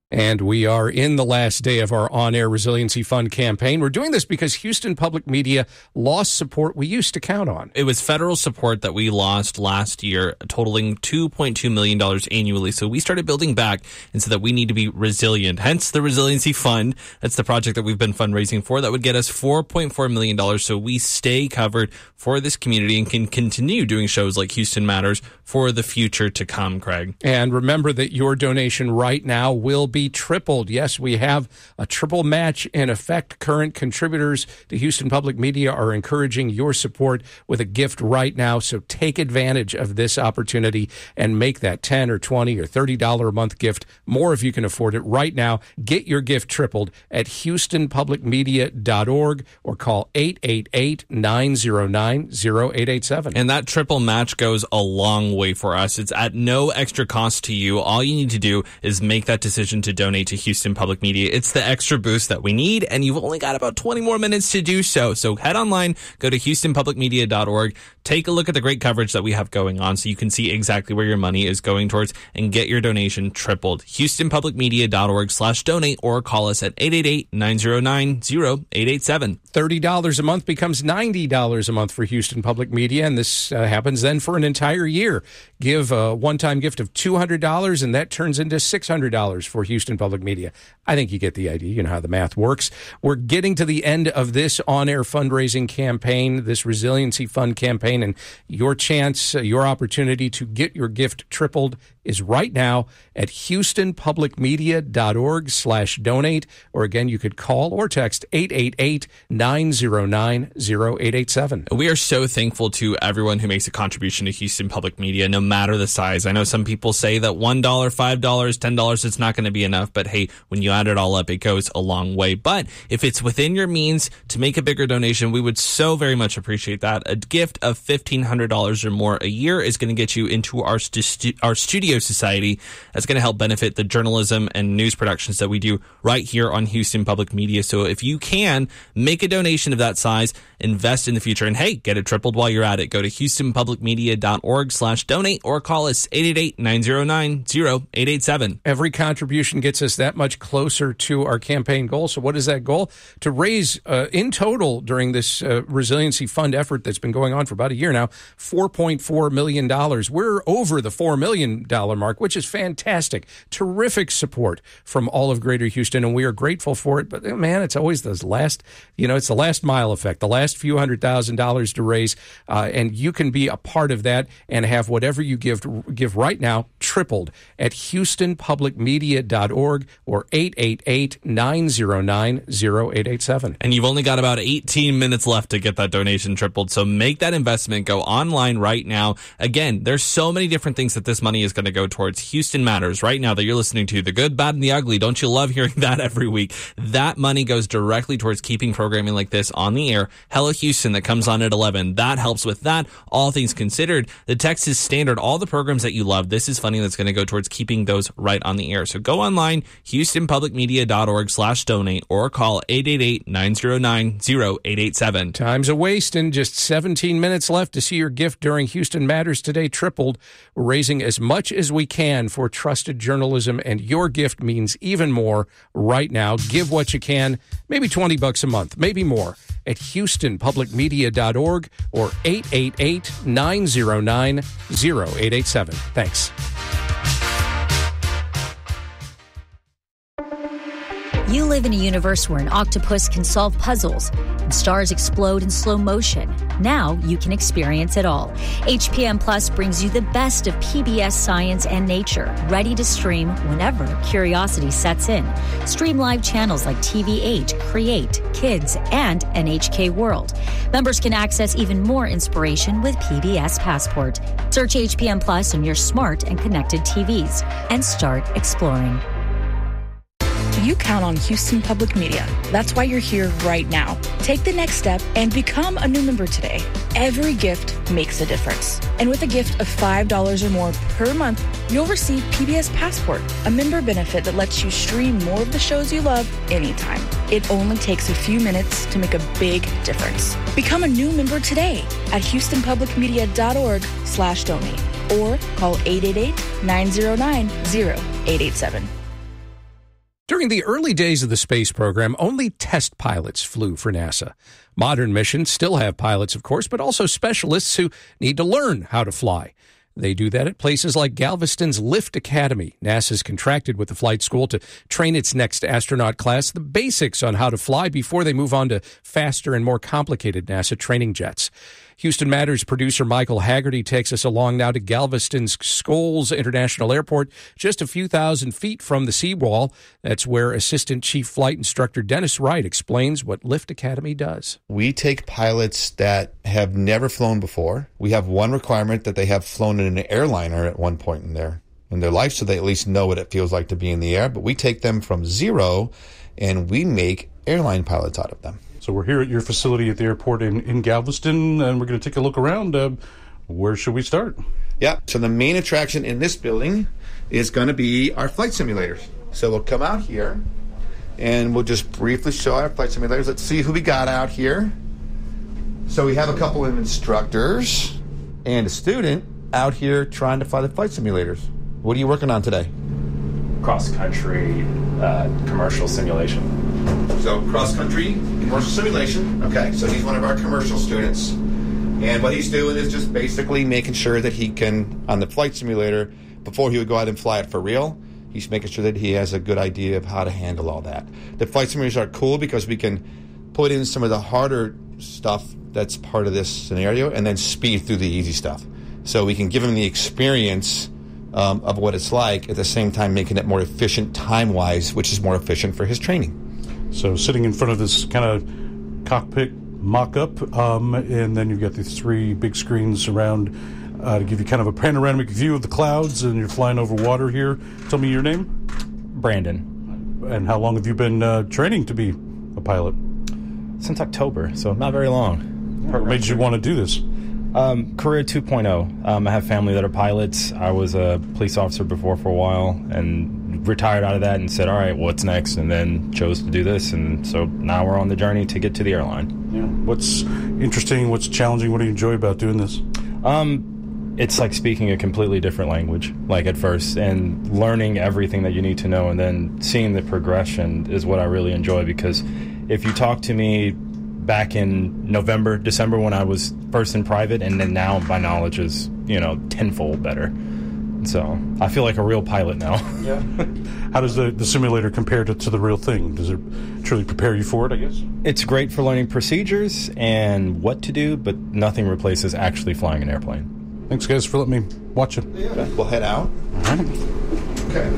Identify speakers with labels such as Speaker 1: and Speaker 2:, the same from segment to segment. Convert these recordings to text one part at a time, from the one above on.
Speaker 1: And we are in the last day of our on-air Resiliency Fund campaign. We're doing this because Houston Public Media lost support we used to count on.
Speaker 2: It was federal support that we lost last year, totaling $2.2 million annually. So we started building back and said that we need to be resilient. Hence the Resiliency Fund. That's the project that we've been fundraising for. That would get us $4.4 million. So we stay covered for this community and can continue doing shows like Houston Matters for the future to come, Craig.
Speaker 1: And remember that your donation right now will be tripled. Yes, we have a triple match in effect. Current contributors to Houston Public Media are encouraging your support with a gift right now. So take advantage of this opportunity and make that $10 or $20 or $30 a month gift more if you can afford it right now. Get your gift tripled at HoustonPublicMedia.org or call 888-909-0887.
Speaker 2: And that triple match goes a long way for us. It's at no extra cost to you. All you need to do is make that decision to donate to Houston Public Media. It's the extra boost that we need, and you've only got about 20 more minutes to do so. So head online, go to HoustonPublicMedia.org, take a look at the great coverage that we have going on so you can see exactly where your money is going towards and get your donation tripled. HoustonPublicMedia.org/donate or call us at 888-909-0887.
Speaker 1: $30 a month becomes $90 a month for Houston Public Media, and this happens then for an entire year. Give a one-time gift of $200, and that turns into $600 for Houston Public Media. I think you get the idea. You know how the math works. We're getting to the end of this on-air fundraising campaign, this Resiliency Fund campaign, and your chance, your opportunity to get your gift tripled is right now at HoustonPublicMedia.org/donate. Or again, you could call or text 888-909-0887.
Speaker 2: We are so thankful to everyone who makes a contribution to Houston Public Media, no matter the size. I know some people say that $1, $5, $10, it's not going to be enough. But hey, when you add it all up, it goes a long way. But if it's within your means to make a bigger donation, we would so very much appreciate that. A gift of $1,500 or more a year is going to get you into our studio society. That's going to help benefit the journalism and news productions that we do right here on Houston Public Media. So if you can make a donation of that size, invest in the future, and hey, get it tripled while you're at it. Go to HoustonPublicMedia.org/donate or call us 888-909-0887.
Speaker 1: Every contribution gets us that much closer to our campaign goal. So what is that goal? To raise, in total, during this Resiliency Fund effort that's been going on for about a year now, $4.4 million. We're over the $4 million mark, which is fantastic. Terrific support from all of Greater Houston, and we are grateful for it. But man, it's always those last, it's the last mile effect, the last few $100,000 to raise, and you can be a part of that and have whatever you give right now tripled at HoustonPublicMedia.org or 888-909-0887.
Speaker 2: And you've only got about 18 minutes left to get that donation tripled, so make that investment. Go online right now. Again, there's so many different things that this money is going to go towards. Houston Matters right now that you're listening to, the good, bad, and the ugly. Don't you love hearing that every week? That money goes directly towards keeping programming like this on the air. Hello Houston that comes on at 11. That helps with that. All things considered, the Texas Standard, all the programs that you love, This Is Funny, that's going to go towards keeping those right on the air. So go online, HoustonPublicMedia.org/donate or call 888-909-0887.
Speaker 1: Time's a waste and just 17 minutes left to see your gift during Houston Matters today tripled. We're raising as much as we can for trusted journalism, and your gift means even more right now. Give what you can, maybe $20 a month, maybe more, at HoustonPublicMedia.org or 888-909-0887. Thanks.
Speaker 3: You live in a universe where an octopus can solve puzzles and stars explode in slow motion. Now you can experience it all. HPM Plus brings you the best of PBS science and nature, ready to stream whenever curiosity sets in. Stream live channels like TV8, Create, Kids, and NHK World. Members can access even more inspiration with PBS Passport. Search HPM Plus on your smart and connected TVs and start exploring.
Speaker 4: You count on Houston Public Media. That's why you're here right now. Take the next step and become a new member today. Every gift makes a difference. And with a gift of $5 or more per month, you'll receive PBS Passport, a member benefit that lets you stream more of the shows you love anytime. It only takes a few minutes to make a big difference. Become a new member today at HoustonPublicMedia.org/donate or call 888-909-0887.
Speaker 1: During the early days of the space program, only test pilots flew for NASA. Modern missions still have pilots, of course, but also specialists who need to learn how to fly. They do that at places like Galveston's Lift Academy. NASA's contracted with the flight school to train its next astronaut class the basics on how to fly before they move on to faster and more complicated NASA training jets. Houston Matters producer Michael Haggerty takes us along now to Galveston's Scholes International Airport, just a few thousand feet from the seawall. That's where Assistant Chief Flight Instructor Dennis Wright explains what Lift Academy does.
Speaker 5: We take pilots that have never flown before. We have one requirement that they have flown in an airliner at one point in their life, so they at least know what it feels like to be in the air. But we take them from zero, and we make airline pilots out of them.
Speaker 6: So we're here at your facility at the airport in Galveston, and we're going to take a look around. Where should we start?
Speaker 5: Yeah, so the main attraction in this building is going to be our flight simulators. So we'll come out here, and we'll just briefly show our flight simulators. Let's see who we got out here. So we have a couple of instructors and a student out here trying to fly the flight simulators. What are you working on today?
Speaker 7: Cross-country commercial simulation.
Speaker 5: So cross-country commercial simulation. Okay, so he's one of our commercial students. And what he's doing is just basically making sure that he can, on the flight simulator, before he would go out and fly it for real, he's making sure that he has a good idea of how to handle all that. The flight simulators are cool because we can put in some of the harder stuff that's part of this scenario and then speed through the easy stuff. So we can give him the experience of what it's like, at the same time making it more efficient time-wise, which is more efficient for his training.
Speaker 6: So sitting in front of this kind of cockpit mock-up, and then you've got these three big screens around to give you kind of a panoramic view of the clouds, and you're flying over water here. Tell me your name.
Speaker 7: Brandon.
Speaker 6: And how long have you been training to be a pilot?
Speaker 7: Since October, so not very long.
Speaker 6: What made you want to do this?
Speaker 7: Career 2.0. I have family that are pilots. I was a police officer before for a while and retired out of that and said, all right, what's next? And then chose to do this. And so now we're on the journey to get to the airline.
Speaker 6: Yeah. What's interesting? What's challenging? What do you enjoy about doing this?
Speaker 7: It's like speaking a completely different language, like at first, and learning everything that you need to know and then seeing the progression is what I really enjoy, because if you talk to me back in November, December when I was first in private, and then now my knowledge is, tenfold better. So I feel like a real pilot now.
Speaker 6: Yeah. How does the simulator compare to the real thing? Does it truly prepare you for it, I guess?
Speaker 7: It's great for learning procedures and what to do, but nothing replaces actually flying an airplane.
Speaker 6: Thanks, guys, for letting me watch it.
Speaker 5: Yeah. We'll head out.
Speaker 6: All right.
Speaker 5: Okay.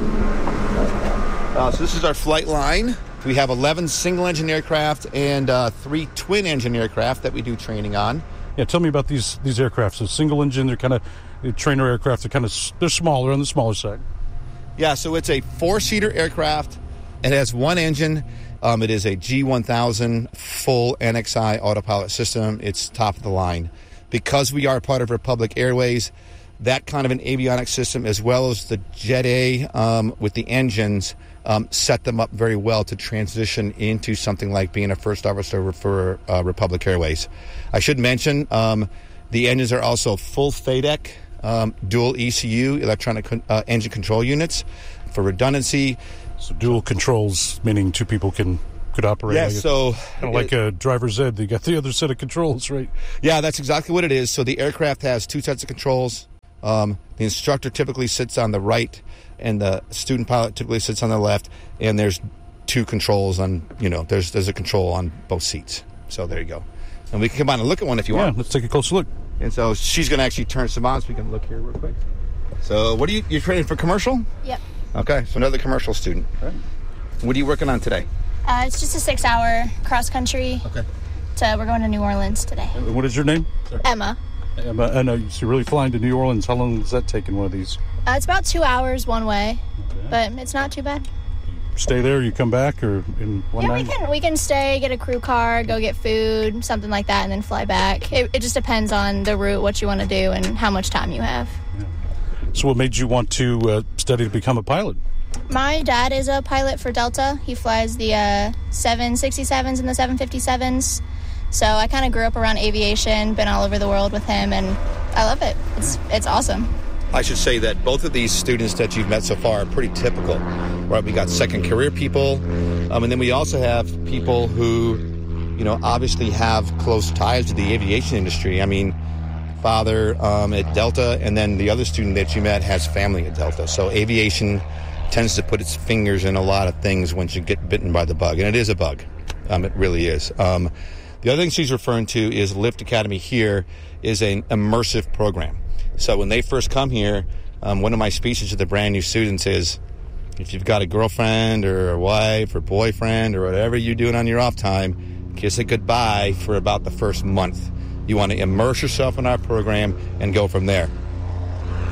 Speaker 5: So this is our flight line. We have 11 single-engine aircraft and 3 twin-engine aircraft that we do training on.
Speaker 6: Yeah, tell me about these aircraft. So single-engine, they're kind of trainer aircraft. They're smaller, on the smaller side.
Speaker 5: Yeah, so it's a 4-seater aircraft. It has one engine. It is a G1000 full NXI autopilot system. It's top of the line. Because we are part of Republic Airways, that kind of an avionics system, as well as the Jet A with the engines, set them up very well to transition into something like being a first officer for Republic Airways. I should mention the engines are also full FADEC, dual ECU, electronic engine control units for redundancy.
Speaker 6: So dual controls, meaning two people could operate.
Speaker 5: Yeah, so
Speaker 6: kind of like a driver's ed, they got the other set of controls, right?
Speaker 5: Yeah, that's exactly what it is. So the aircraft has 2 sets of controls. The instructor typically sits on the right, and the student pilot typically sits on the left. And there's 2 controls on, there's a control on both seats. So there you go. And we can come on and look at one if you want.
Speaker 6: Yeah, let's take a closer look.
Speaker 5: And so she's going to actually turn some on, so we can look here real quick. So what you're training for commercial?
Speaker 8: Yep.
Speaker 5: Okay, so another commercial student. Okay. What are you working on today?
Speaker 8: It's just a 6-hour cross-country.
Speaker 5: Okay.
Speaker 8: We're going to New Orleans today.
Speaker 6: What is your name?
Speaker 8: Emma.
Speaker 6: Emma, and you're really flying to New Orleans. How long does that take in one of these?
Speaker 8: It's about 2 hours one way, but it's not too bad.
Speaker 6: Stay there, you come back, or in one night?
Speaker 8: We can stay, get a crew car, go get food, something like that, and then fly back. It just depends on the route, what you want to do, and how much time you have.
Speaker 6: Yeah. So what made you want to study to become a pilot?
Speaker 8: My dad is a pilot for Delta. He flies the 767s and the 757s. So I kind of grew up around aviation, been all over the world with him, and I love it. It's awesome.
Speaker 5: I should say that both of these students that you've met so far are pretty typical. Right? We got second career people, and then we also have people who, obviously have close ties to the aviation industry. I mean, father at Delta, and then the other student that you met has family at Delta. So aviation tends to put its fingers in a lot of things once you get bitten by the bug, and it is a bug. It really is. The other thing she's referring to is Lift Academy here is an immersive program. So when they first come here, one of my speeches to the brand new students is, if you've got a girlfriend or a wife or boyfriend or whatever you're doing on your off time, kiss it goodbye for about the first month. You want to immerse yourself in our program and go from there.